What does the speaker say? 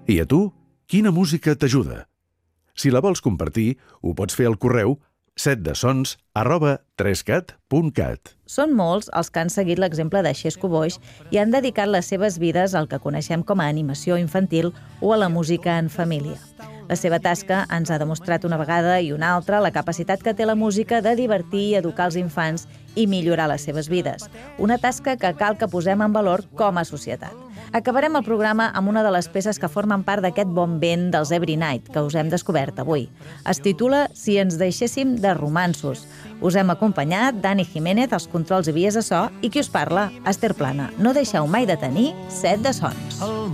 I a tu, quina música t'ajuda? Si la vols compartir, ho pots fer al correu setdesons@3cat.cat. Són molts els que han seguit l'exemple de Xesco Boix i han dedicat les seves vides al que coneixem com a animació infantil o a la música en família. La seva tasca ens ha demostrat una vegada i una altra la capacitat que té la música de divertir i educar els infants i millorar les seves vides. Una tasca que cal que posem en valor com a societat. Acabarem el programa amb una de les peces que formen part d'aquest bon vent dels Every Night que us hem descobert avui. Es titula Si ens deixéssim de romanços. Us hem acompanyat Dani Jiménez, als controls i vies de so, i qui us parla, Esther Plana. No deixeu mai de tenir set de sons.